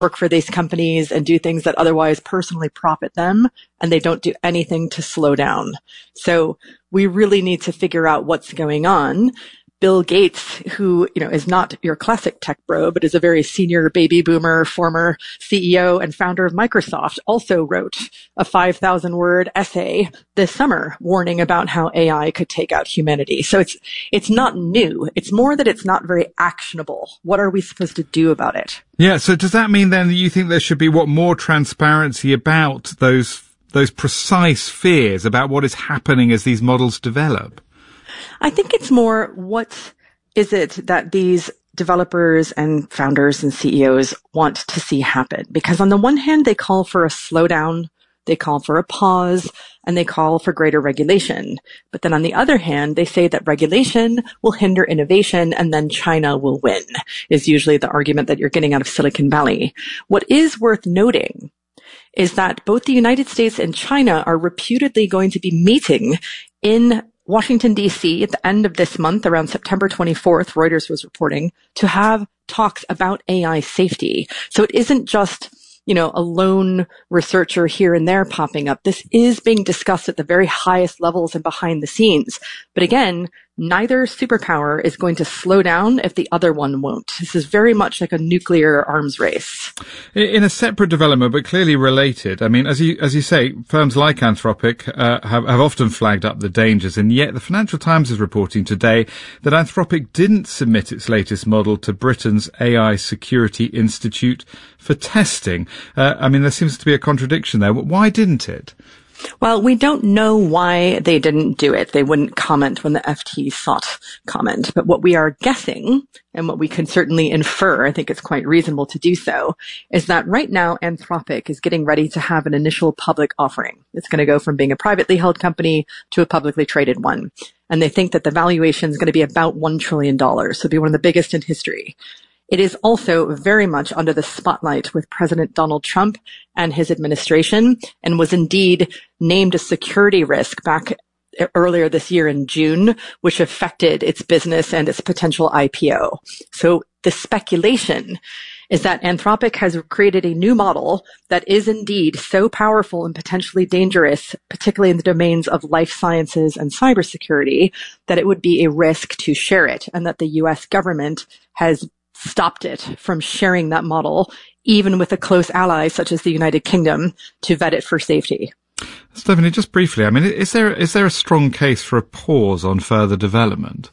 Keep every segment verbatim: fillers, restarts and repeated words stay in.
work for these companies and do things that otherwise personally profit them, and they don't do anything to slow down. So we really need to figure out what's going on. Bill Gates, who, you know, is not your classic tech bro, but is a very senior baby boomer, former C E O and founder of Microsoft, also wrote a five thousand word essay this summer warning about how A I could take out humanity. So it's, it's not new. It's more that it's not very actionable. What are we supposed to do about it? Yeah. So does that mean then that you think there should be what more transparency about those, those precise fears about what is happening as these models develop? I think it's more, what is it that these developers and founders and C E Os want to see happen? Because on the one hand, they call for a slowdown, they call for a pause, and they call for greater regulation. But then on the other hand, they say that regulation will hinder innovation and then China will win, is usually the argument that you're getting out of Silicon Valley. What is worth noting is that both the United States and China are reputedly going to be meeting in Washington, D C at the end of this month, around September twenty-fourth, Reuters was reporting, to have talks about A I safety. So it isn't just, you know, a lone researcher here and there popping up. This is being discussed at the very highest levels and behind the scenes. But again, neither superpower is going to slow down if the other one won't. This is very much like a nuclear arms race. In a separate development, but clearly related, I mean, as you as you say, firms like Anthropic uh, have, have often flagged up the dangers, and yet the Financial Times is reporting today that Anthropic didn't submit its latest model to Britain's A I Security Institute for testing. Uh, I mean, there seems to be a contradiction there. Why didn't it? Well, we don't know why they didn't do it. They wouldn't comment when the F T sought comment. But what we are guessing, and what we can certainly infer, I think it's quite reasonable to do so, is that right now Anthropic is getting ready to have an initial public offering. It's going to go from being a privately held company to a publicly traded one. And they think that the valuation is going to be about one trillion dollars. So it'll be one of the biggest in history. It is also very much under the spotlight with President Donald Trump and his administration, and was indeed named a security risk back earlier this year in June, which affected its business and its potential I P O. So the speculation is that Anthropic has created a new model that is indeed so powerful and potentially dangerous, particularly in the domains of life sciences and cybersecurity, that it would be a risk to share it, and that the U S government has stopped it from sharing that model, even with a close ally such as the United Kingdom, to vet it for safety. Stephanie, just briefly, I mean, is there is there a strong case for a pause on further development?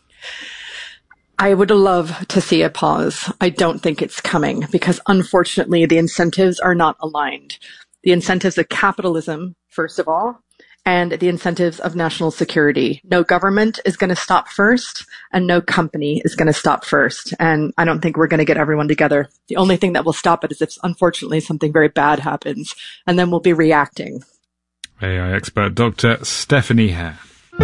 I would love to see a pause. I don't think it's coming because, unfortunately, the incentives are not aligned. The incentives of capitalism, first of all, and the incentives of national security. No government is going to stop first, and no company is going to stop first. And I don't think we're going to get everyone together. The only thing that will stop it is if, unfortunately, something very bad happens, and then we'll be reacting. A I expert Doctor Stephanie Hare.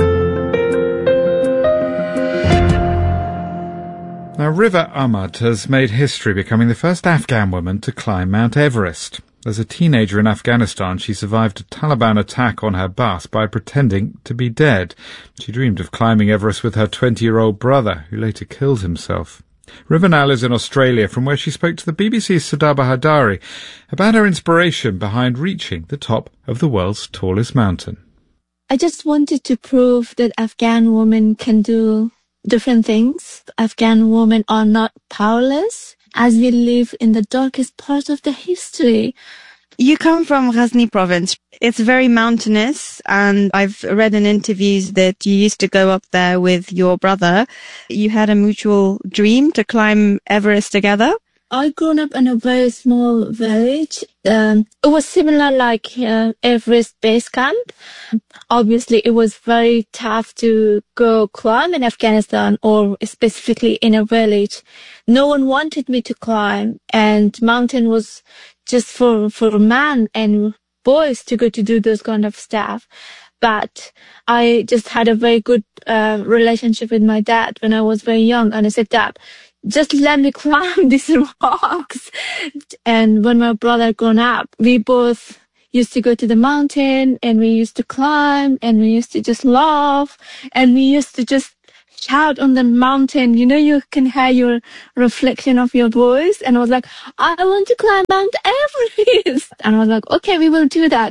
Now, Riva Ahmad has made history becoming the first Afghan woman to climb Mount Everest. As a teenager in Afghanistan, she survived a Taliban attack on her bus by pretending to be dead. She dreamed of climbing Everest with her twenty-year-old brother, who later killed himself. Riva now lives in Australia, from where she spoke to the B B C's Sadaba Hadari about her inspiration behind reaching the top of the world's tallest mountain. I just wanted to prove that Afghan women can do different things. Afghan women are not powerless, as we live in the darkest part of the history. You come from Ghazni province. It's very mountainous, and I've read in interviews that you used to go up there with your brother. You had a mutual dream to climb Everest together. I grew up in a very small village. Um, it was similar like uh, Everest Base Camp. Obviously, it was very tough to go climb in Afghanistan, or specifically in a village. No one wanted me to climb, and mountain was just for for men and boys to go to do those kind of stuff. But I just had a very good uh, relationship with my dad when I was very young, and I said, Dad, just let me climb these rocks. And when my brother grown up, we both used to go to the mountain, and we used to climb, and we used to just laugh, and we used to just shout on the mountain. You know, you can hear your reflection of your voice. And I was like, I want to climb Mount Everest. And I was like, okay, we will do that.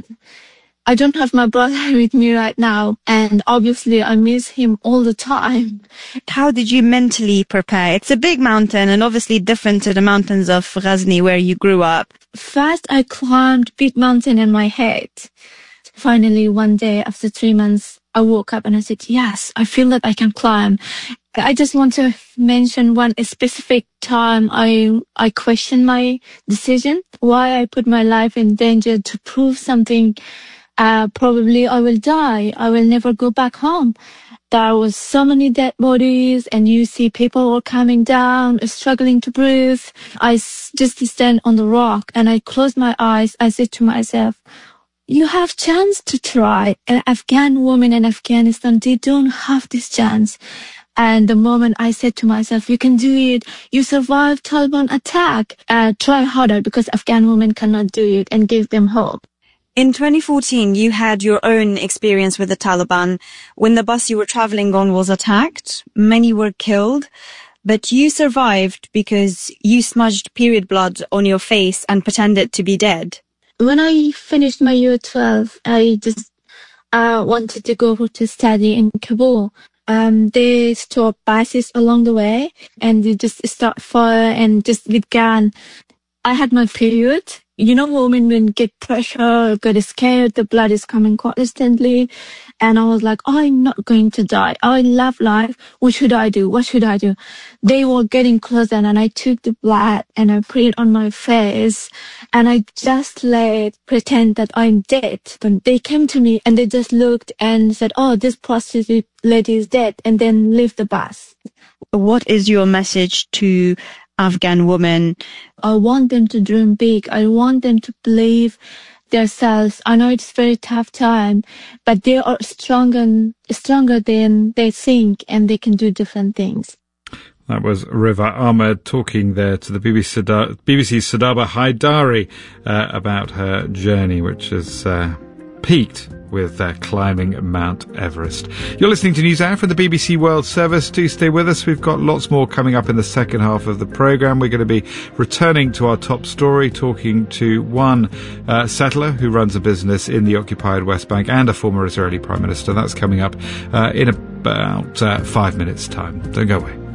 I don't have my brother with me right now. And obviously I miss him all the time. How did you mentally prepare? It's a big mountain and obviously different to the mountains of Ghazni where you grew up. First, I climbed big mountain in my head. Finally, one day after three months, I woke up and I said, yes, I feel that I can climb. I just want to mention one specific time I I questioned my decision, why I put my life in danger to prove something. Uh, probably I will die. I will never go back home. There was so many dead bodies and you see people all coming down, struggling to breathe. I s- just stand on the rock and I closed my eyes. I said to myself, you have chance to try. An Afghan woman in Afghanistan, they don't have this chance. And the moment I said to myself, you can do it. You survived Taliban attack. Uh, try harder because Afghan women cannot do it, and give them hope. In twenty fourteen, you had your own experience with the Taliban. When the bus you were traveling on was attacked, many were killed, but you survived because you smudged period blood on your face and pretended to be dead. When I finished my year twelve, I just uh, wanted to go to study in Kabul. Um, they stopped buses along the way and they just start fire and just with gun. I had my period. You know, women when get pressure, get scared, the blood is coming constantly. And I was like, oh, I'm not going to die. I love life. What should I do? What should I do? They were getting closer and I took the blood and I put it on my face and I just let pretend that I'm dead. But they came to me and they just looked and said, oh, this prostitute lady is dead, and then left the bus. What is your message to Afghan women? I want them to dream big. I want them to believe themselves. I know it's a very tough time, but they are stronger, stronger than they think, and they can do different things. That was Riva Ahmed talking there to the B B C Sada- B B C's Sadaba Haidari uh, about her journey, which has uh, peaked with uh, climbing Mount Everest. You're listening to News Hour from the B B C World Service. Do stay with us. We've got lots more coming up in the second half of the programme. We're going to be returning to our top story, talking to one uh, settler who runs a business in the occupied West Bank and a former Israeli Prime Minister. That's coming up uh, in about uh, five minutes' time. Don't go away.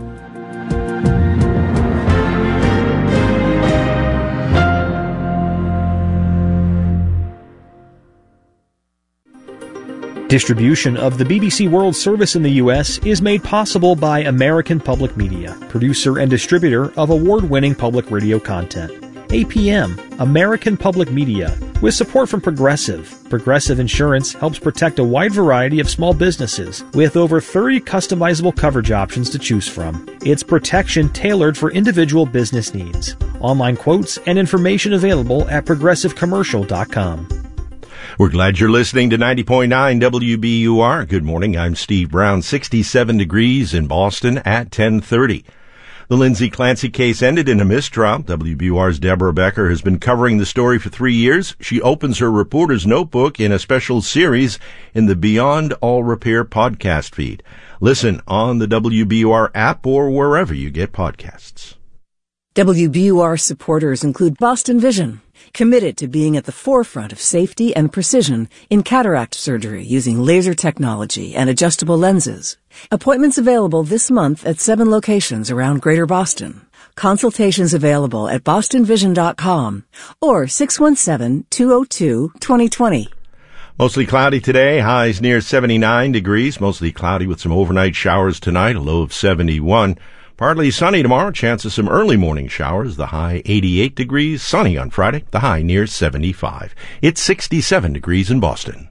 Distribution of the B B C World Service in the U S is made possible by American Public Media, producer and distributor of award-winning public radio content. A P M, American Public Media, with support from Progressive. Progressive Insurance helps protect a wide variety of small businesses with over thirty customizable coverage options to choose from. It's protection tailored for individual business needs. Online quotes and information available at progressive commercial dot com. We're glad you're listening to ninety point nine W B U R. Good morning. I'm Steve Brown. sixty-seven degrees in Boston at ten thirty. The Lindsay Clancy case ended in a mistrial. W B U R's Deborah Becker has been covering the story for three years. She opens her reporter's notebook in a special series in the Beyond All Repair podcast feed. Listen on the W B U R app or wherever you get podcasts. W B U R supporters include Boston Vision, committed to being at the forefront of safety and precision in cataract surgery using laser technology and adjustable lenses. Appointments available this month at seven locations around Greater Boston. Consultations available at boston vision dot com or six one seven, two oh two, two oh two oh. Mostly cloudy today, highs near seventy-nine degrees. Mostly cloudy with some overnight showers tonight, a low of seventy-one. Partly sunny tomorrow, chance of some early morning showers, the high eighty-eight degrees. Sunny on Friday, the high near seventy-five. It's sixty-seven degrees in Boston.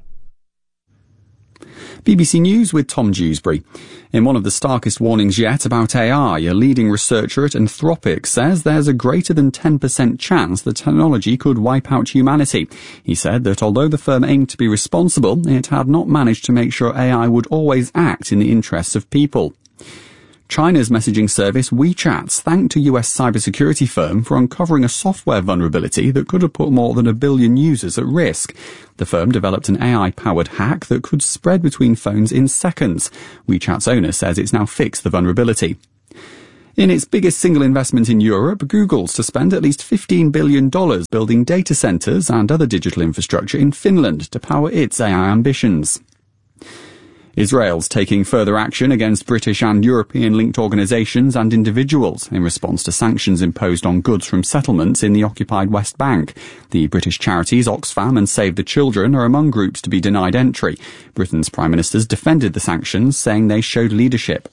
B B C News with Tom Dewsbury. In one of the starkest warnings yet about A I, a leading researcher at Anthropic says there's a greater than ten percent chance the technology could wipe out humanity. He said that although the firm aimed to be responsible, it had not managed to make sure A I would always act in the interests of people. China's messaging service WeChat thanked a U S cybersecurity firm for uncovering a software vulnerability that could have put more than a billion users at risk. The firm developed an A I-powered hack that could spread between phones in seconds. WeChat's owner says it's now fixed the vulnerability. In its biggest single investment in Europe, Google's to spend at least fifteen billion dollars building data centres and other digital infrastructure in Finland to power its A I ambitions. Israel's taking further action against British and European-linked organisations and individuals in response to sanctions imposed on goods from settlements in the occupied West Bank. The British charities Oxfam and Save the Children are among groups to be denied entry. Britain's Prime Minister's defended the sanctions, saying they showed leadership.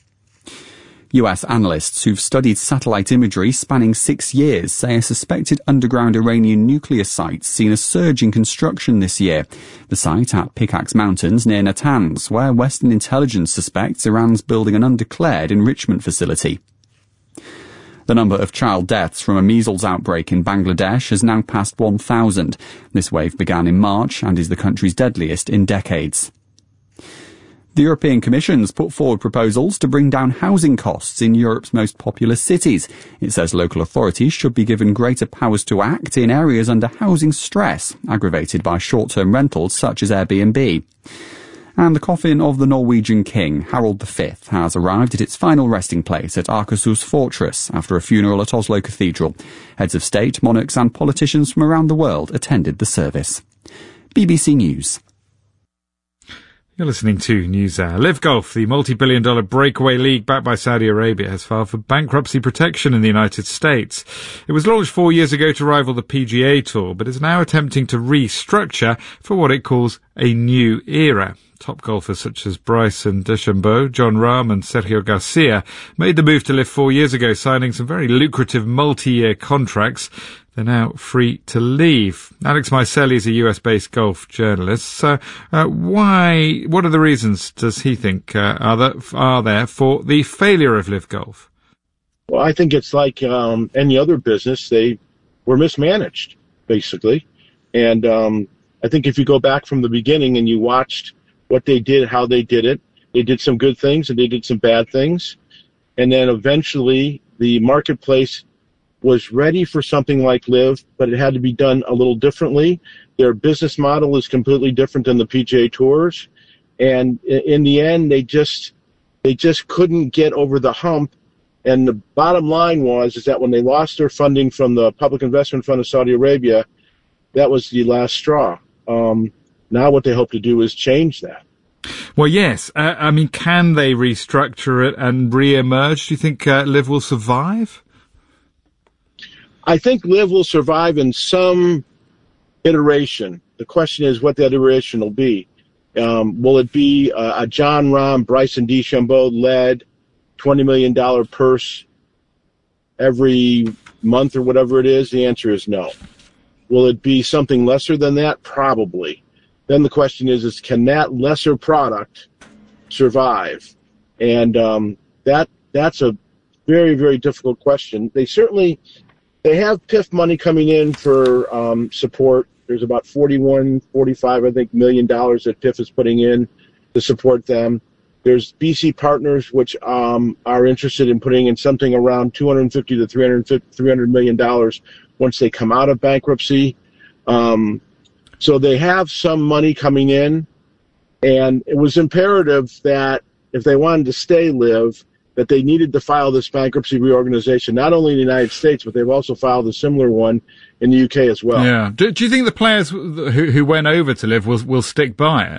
U S analysts who've studied satellite imagery spanning six years say a suspected underground Iranian nuclear site's seen a surge in construction this year. The site at Pickaxe Mountains near Natanz, where Western intelligence suspects Iran's building an undeclared enrichment facility. The number of child deaths from a measles outbreak in Bangladesh has now passed one thousand. This wave began in March and is the country's deadliest in decades. The European Commission's put forward proposals to bring down housing costs in Europe's most populous cities. It says local authorities should be given greater powers to act in areas under housing stress, aggravated by short-term rentals such as Airbnb. And the coffin of the Norwegian king, Harald the Fifth, has arrived at its final resting place at Akershus Fortress after a funeral at Oslo Cathedral. Heads of state, monarchs and politicians from around the world attended the service. B B C News. You're listening to NewsHour. Live Golf, the multi-billion dollar breakaway league backed by Saudi Arabia, has filed for bankruptcy protection in the United States. It was launched four years ago to rival the P G A Tour, but is now attempting to restructure for what it calls a new era. Top golfers such as Bryson DeChambeau, Jon Rahm and Sergio Garcia made the move to Live four years ago, signing some very lucrative multi-year contracts. They're now free to leave. Alex Maiselli is a U S-based golf journalist. So, uh, why, what are the reasons, does he think, uh, are, there, are there for the failure of Live Golf? Well, I think it's like um, any other business. They were mismanaged, basically. And um, I think if you go back from the beginning and you watched what they did, how they did it, they did some good things and they did some bad things. And then eventually the marketplace was ready for something like Live, but it had to be done a little differently. Their business model is completely different than the P G A Tours. And in the end, they just they just couldn't get over the hump. And the bottom line was is that when they lost their funding from the Public Investment Fund of Saudi Arabia, that was the last straw. Um, now what they hope to do is change that. Well, yes. Uh, I mean, can they restructure it and re-emerge? Do you think uh, Live will survive? I think Live will survive in some iteration. The question is what that iteration will be. Um, will it be a, a Jon Rahm, Bryson DeChambeau-led twenty million dollars purse every month or whatever it is? The answer is no. Will it be something lesser than that? Probably. Then the question is, is can that lesser product survive? And um, that that's a very, very difficult question. They certainly... They have P I F money coming in for um, support. There's about forty-one, forty-five, I think, million dollars that P I F is putting in to support them. There's B C Partners, which um, are interested in putting in something around two hundred fifty to three hundred million dollars once they come out of bankruptcy. Um, so they have some money coming in, and it was imperative that if they wanted to stay Live, that they needed to file this bankruptcy reorganization, not only in the United States, but they've also filed a similar one in the U K as well. Yeah. Do, do you think the players who, who went over to Live will, will stick by it?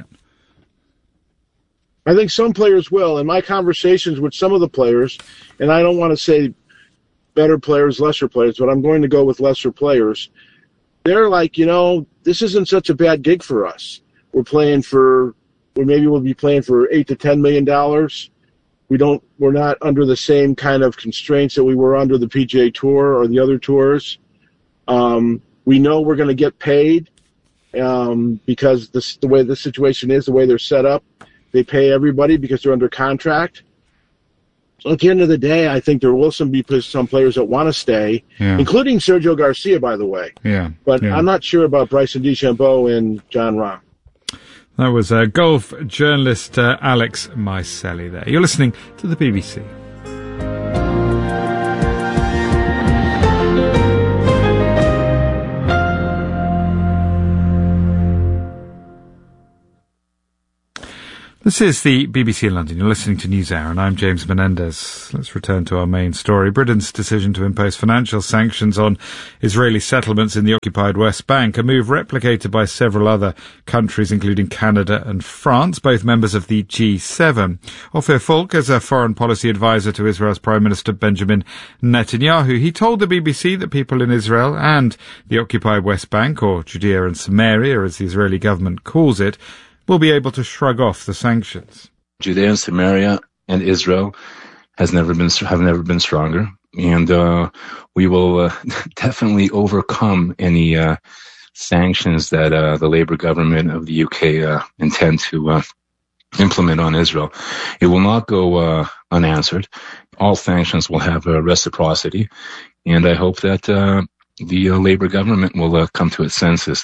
I think some players will. In my conversations with some of the players, and I don't want to say better players, lesser players, but I'm going to go with lesser players, they're like, you know, this isn't such a bad gig for us. We're playing for, or maybe we'll be playing for eight to ten million dollars. We don't, we're not under the same kind of constraints that we were under the P G A Tour or the other tours. Um, we know we're going to get paid um, because this, the way the situation is, the way they're set up, they pay everybody because they're under contract. So at the end of the day, I think there will some be some players that want to stay, yeah. including Sergio Garcia, by the way. Yeah. But yeah. I'm not sure about Bryson DeChambeau and Jon Rahm. That was uh, golf journalist uh, Alex Maiselli there. You're listening to the B B C. This is the B B C in London. You're listening to NewsHour, and I'm James Menendez. Let's return to our main story. Britain's decision to impose financial sanctions on Israeli settlements in the occupied West Bank, a move replicated by several other countries, including Canada and France, both members of the G seven. Ophir Falk is a foreign policy advisor to Israel's Prime Minister Benjamin Netanyahu. He told the B B C that people in Israel and the occupied West Bank, or Judea and Samaria, as the Israeli government calls it, will be able to shrug off the sanctions. Judea and Samaria and Israel has never been have never been stronger, and uh, we will uh, definitely overcome any uh, sanctions that uh, the Labour government of the U K uh, intend to uh, implement on Israel. It will not go uh, unanswered. All sanctions will have uh, reciprocity, and I hope that uh, the uh, Labour government will uh, come to its senses.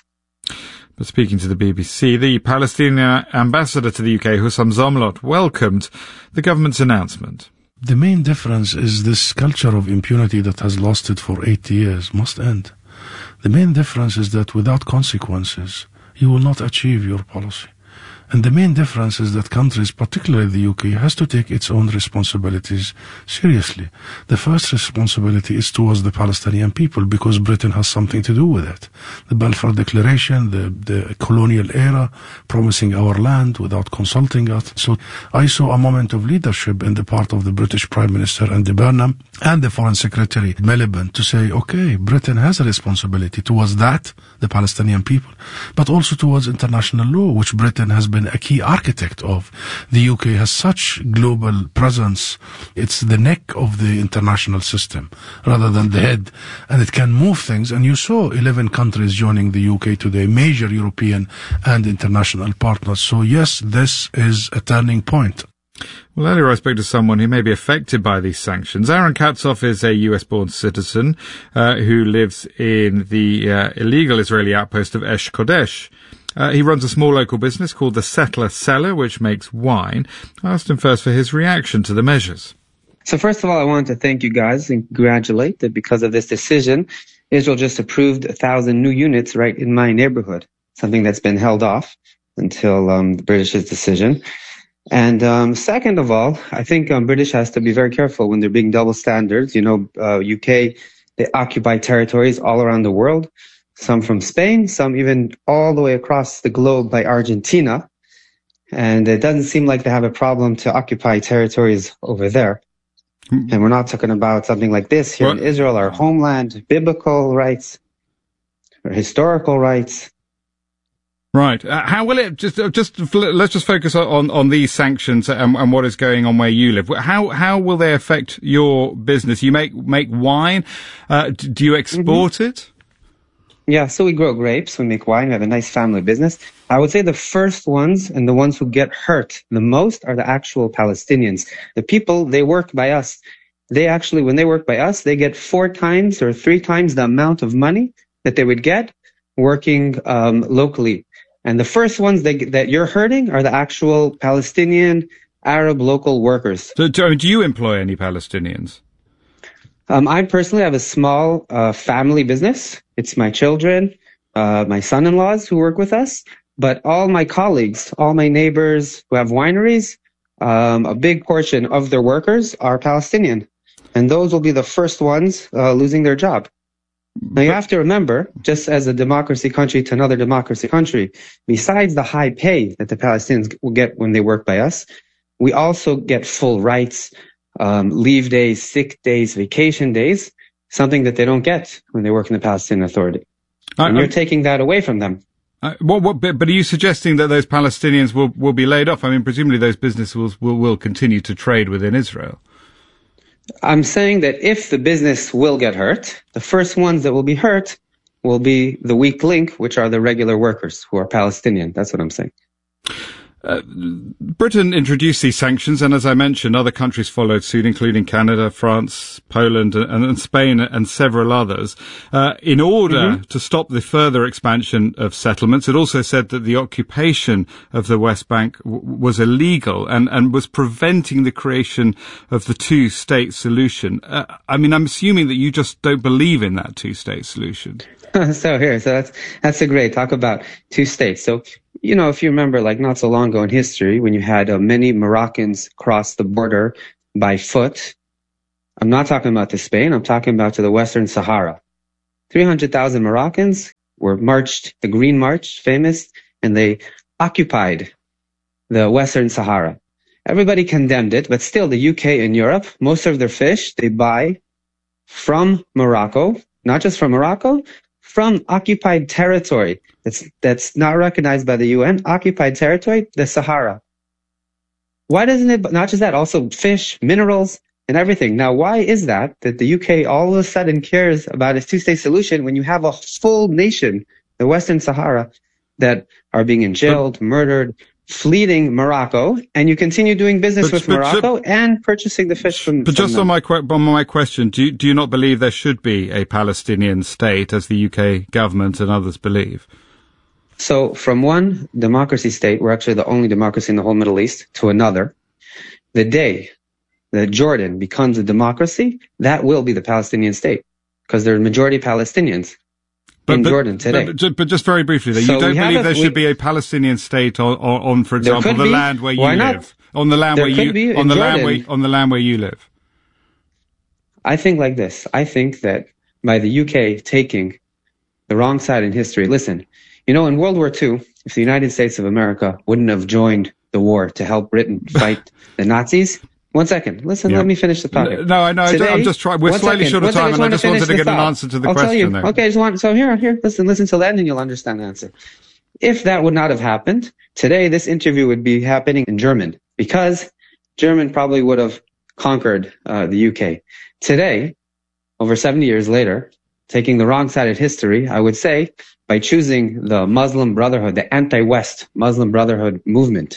But speaking to the B B C, the Palestinian ambassador to the U K, Hussam Zomlot, welcomed the government's announcement. The main difference is this culture of impunity that has lasted for eighty years must end. The main difference is that without consequences, you will not achieve your policy. And the main difference is that countries, particularly the U K, has to take its own responsibilities seriously. The first responsibility is towards the Palestinian people, because Britain has something to do with it. The Balfour Declaration, the, the colonial era, promising our land without consulting us. So I saw a moment of leadership in the part of the British Prime Minister Andy Burnham and the Foreign Secretary Miliband to say, okay, Britain has a responsibility towards that, the Palestinian people, but also towards international law, which Britain has been a key architect of. The U K has such global presence. It's the neck of the international system rather than the head, and it can move things. And you saw eleven countries joining the U K today, major European and international partners. So yes, this is a turning point. Well, earlier I spoke to someone who may be affected by these sanctions. Aaron Katzoff is a U S-born citizen uh, who lives in the uh, illegal Israeli outpost of Esh Kodesh. Uh, he runs a small local business called the Settler Cellar, which makes wine. I asked him first for his reaction to the measures. So first of all, I wanted to thank you guys and congratulate that because of this decision, Israel just approved a thousand new units right in my neighborhood, something that's been held off until um, the British's decision. And um, second of all, I think um, British has to be very careful when they're being double standards. You know, uh, U K, they occupy territories all around the world. Some from Spain, some even all the way across the globe by Argentina. And it doesn't seem like they have a problem to occupy territories over there. And we're not talking about something like this here well, in Israel, our homeland, biblical rights, or historical rights. Right. Uh, how will it, just, just, let's just focus on, on these sanctions and, and what is going on where you live. How, how will they affect your business? You make, make wine. Uh, do you export mm-hmm. it? Yeah, so we grow grapes, we make wine, we have a nice family business. I would say the first ones and the ones who get hurt the most are the actual Palestinians. The people, they work by us. They actually, when they work by us, they get four times or three times the amount of money that they would get working um, locally. And the first ones that, that you're hurting are the actual Palestinian, Arab local workers. So do you employ any Palestinians? Um, I personally have a small uh, family business. It's my children, uh, my son-in-laws who work with us, but all my colleagues, all my neighbors who have wineries, um, a big portion of their workers are Palestinian. And those will be the first ones uh, losing their job. Now, you have to remember, just as a democracy country to another democracy country, besides the high pay that the Palestinians will get when they work by us, we also get full rights, um, leave days, sick days, vacation days, something that they don't get when they work in the Palestinian Authority. I, and you're I'm, taking that away from them. Uh, what, what, but are you suggesting that those Palestinians will, will be laid off? I mean, presumably those businesses will, will, will continue to trade within Israel. I'm saying that if the business will get hurt, the first ones that will be hurt will be the weak link, which are the regular workers who are Palestinian. That's what I'm saying. Uh, Britain introduced these sanctions, and as I mentioned, other countries followed suit, including Canada, France, Poland, and, and Spain, and several others, uh, in order mm-hmm. to stop the further expansion of settlements. It also said that the occupation of the West Bank w- was illegal and, and was preventing the creation of the two-state solution. Uh, I mean, I'm assuming that you just don't believe in that two-state solution. So here, so that's that's a great talk about two states. So you know, if you remember, like not so long ago in history, when you had uh, many Moroccans cross the border by foot, I'm not talking about to Spain, I'm talking about to the Western Sahara. three hundred thousand Moroccans were marched, the Green March, famous, and they occupied the Western Sahara. Everybody condemned it, but still the U K and Europe, most of their fish they buy from Morocco, not just from Morocco, from occupied territory that's that's not recognized by the U N, occupied territory, the Sahara. Why doesn't it, not just that, also fish, minerals, and everything. Now, why is that, that the U K all of a sudden cares about a two-state solution when you have a full nation, the Western Sahara, that are being jailed, but, murdered, fleeing Morocco, and you continue doing business but, with but, Morocco but, and purchasing the fish from But from just them. on my, on my question, do you, do you not believe there should be a Palestinian state, as the U K government and others believe? So, from one democracy state, we're actually the only democracy in the whole Middle East, to another, the day that Jordan becomes a democracy, that will be the Palestinian state, because there are majority Palestinians but, in but, Jordan today. But, but just very briefly, so you don't believe a, there should we, be a Palestinian state on, on, on for example, the be. land where you Why live, not? on the land there where you, be on the Jordan. land where, on the land where you live. I think like this. I think that by the U K taking the wrong side in history, listen, you know, in World War Two, if the United States of America wouldn't have joined the war to help Britain fight the Nazis. One second. Listen, yeah. let me finish the thought. No, I know. Today, I'm just trying. We're slightly short of time, and I just wanted to get an answer to the I'll question. Tell you. There. Okay, I just want. So here, here. Listen, listen till the end, and you'll understand the answer. If that would not have happened today, this interview would be happening in German because German probably would have conquered uh, the U K. Today, over seventy years later, taking the wrong side of history, I would say by choosing the Muslim Brotherhood, the anti-West Muslim Brotherhood movement,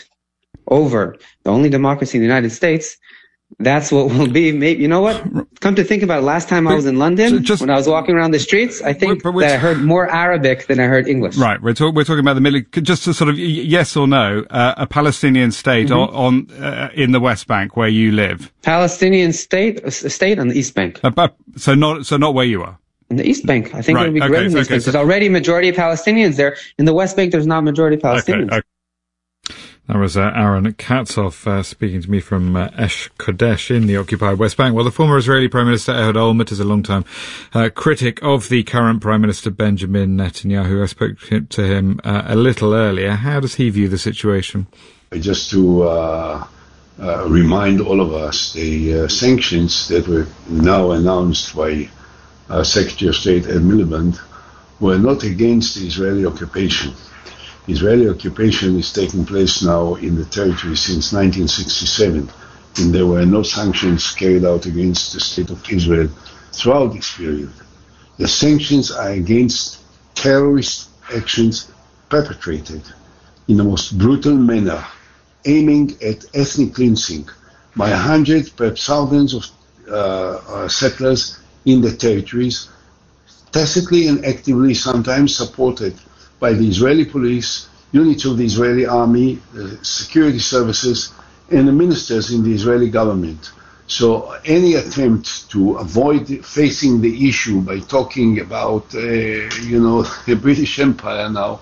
over the only democracy in the United States. That's what will be. Maybe, you know what? Come to think about it, last time I was in London, just, when I was walking around the streets, I think that I heard more Arabic than I heard English. Right. We're, talk, we're talking about the Middle East. Just to sort of yes or no, uh, a Palestinian state mm-hmm. on, on uh, in the West Bank where you live. Palestinian state, a state on the East Bank. Uh, but, so not so not where you are. In the East Bank, I think right. it would be okay, great in the okay, East Bank. so, There's already majority of Palestinians there. In the West Bank, there's not majority Palestinians. Okay, okay. That was uh, Aaron Katzoff uh, speaking to me from uh, Esh Kodesh in the occupied West Bank. Well, the former Israeli Prime Minister Ehud Olmert is a long-time uh, critic of the current Prime Minister Benjamin Netanyahu. I spoke to him uh, a little earlier. How does he view the situation? Just to uh, uh, remind all of us, the uh, sanctions that were now announced by uh, Secretary of State Ed Miliband were not against the Israeli occupation. Israeli occupation is taking place now in the territory since nineteen sixty-seven, and there were no sanctions carried out against the State of Israel throughout this period. The sanctions are against terrorist actions perpetrated in the most brutal manner, aiming at ethnic cleansing by hundreds, perhaps thousands of uh, uh, settlers in the territories, tacitly and actively sometimes supported by the Israeli police, units of the Israeli army, uh, security services, and the ministers in the Israeli government. So any attempt to avoid facing the issue by talking about, uh, you know, the British Empire now,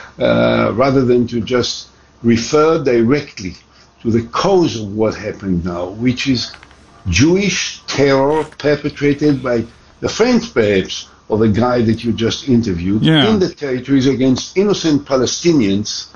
uh, rather than to just refer directly to the cause of what happened now, which is Jewish terror perpetrated by the friends, perhaps, of the guy that you just interviewed yeah. in the territories against innocent Palestinians,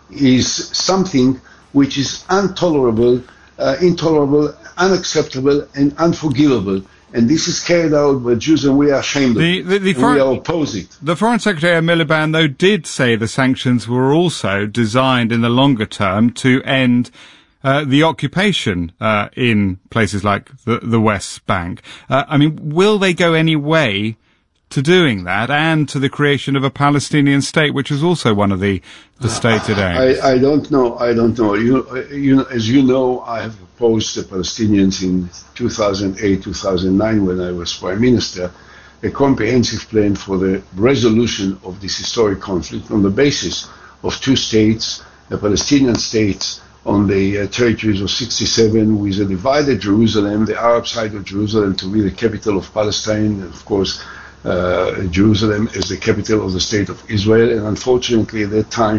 is something which is intolerable, uh, intolerable, unacceptable, and unforgivable. And this is carried out by Jews, and we are ashamed of the, it. The, the and foreign, we are opposed. The Foreign Secretary Miliband, though, did say the sanctions were also designed in the longer term to end Uh, the occupation uh, in places like the, the West Bank. Uh, I mean, will they go any way to doing that and to the creation of a Palestinian state, which is also one of the, the stated aims? I, I don't know. I don't know. You, you, as you know, I have opposed the Palestinians in two thousand eight, two thousand nine, when I was Prime Minister, a comprehensive plan for the resolution of this historic conflict on the basis of two states, the Palestinian states on the uh, territories of sixty-seven, with a divided Jerusalem, the Arab side of Jerusalem to be the capital of Palestine, and of course, uh, Jerusalem as the capital of the State of Israel. And unfortunately, at that time,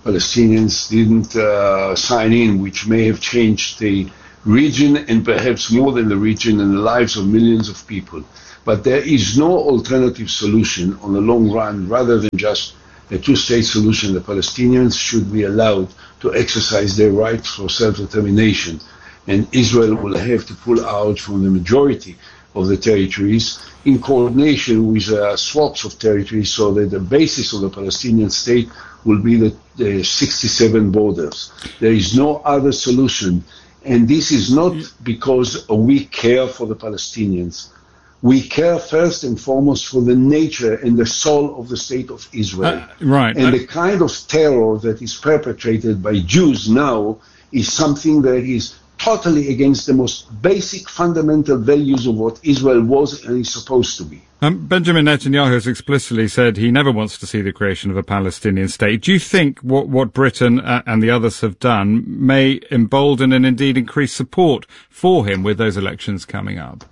Palestinians didn't uh, sign in, which may have changed the region and perhaps more than the region and the lives of millions of people. But there is no alternative solution on the long run rather than just a two-state solution. The Palestinians should be allowed to exercise their right for self-determination, and Israel will have to pull out from the majority of the territories in coordination with uh, swaps of territories, so that the basis of the Palestinian state will be the, the sixty-seven borders. There is no other solution, and this is not because we care for the Palestinians. We care first and foremost for the nature and the soul of the state of Israel. Uh, right. And uh, the kind of terror that is perpetrated by Jews now is something that is totally against the most basic fundamental values of what Israel was and is supposed to be. Um, Benjamin Netanyahu has explicitly said he never wants to see the creation of a Palestinian state. Do you think what, what Britain uh, and the others have done may embolden and indeed increase support for him with those elections coming up?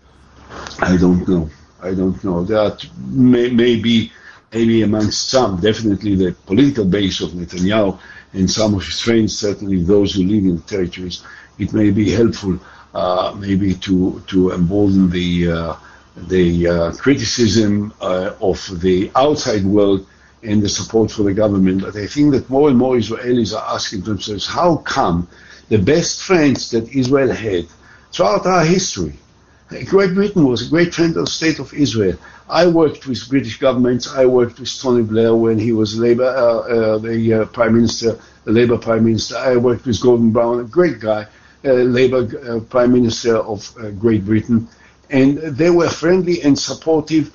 I don't know. I don't know. That may, maybe, maybe amongst some, definitely the political base of Netanyahu and some of his friends, certainly those who live in the territories, it may be helpful, uh, maybe to to embolden the uh, the uh, criticism uh, of the outside world and the support for the government. But I think that more and more Israelis are asking themselves, how come the best friends that Israel had throughout our history? Great Britain was a great friend of the State of Israel. I worked with British governments. I worked with Tony Blair when he was Labour, uh, uh, the uh, Prime Minister, the Labour Prime Minister. I worked with Gordon Brown, a great guy, uh, Labour uh, Prime Minister of uh, Great Britain. And they were friendly and supportive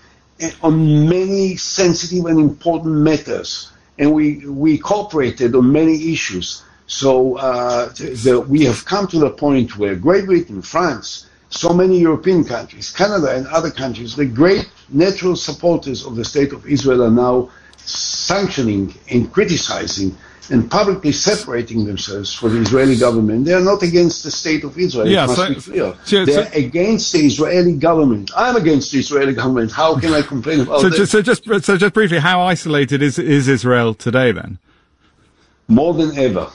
on many sensitive and important matters. And we, we cooperated on many issues. So uh, the, we have come to the point where Great Britain, France, so many European countries, Canada and other countries, the great natural supporters of the State of Israel are now sanctioning and criticizing and publicly separating themselves from the Israeli government. They are not against the State of Israel. Yeah, it must so, be clear. So, They are so, against the Israeli government. I'm against the Israeli government. How can I complain about so, that? just, so, just, so just briefly, how isolated is, is Israel today then? More than ever.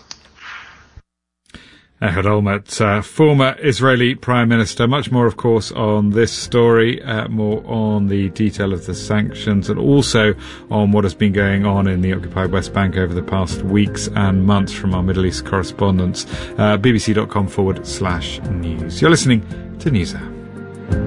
Ehud Olmert, uh, former Israeli Prime Minister. Much more, of course, on this story, uh, more on the detail of the sanctions and also on what has been going on in the occupied West Bank over the past weeks and months from our Middle East correspondents. Uh, bbc.com forward slash news. You're listening to NewsHour.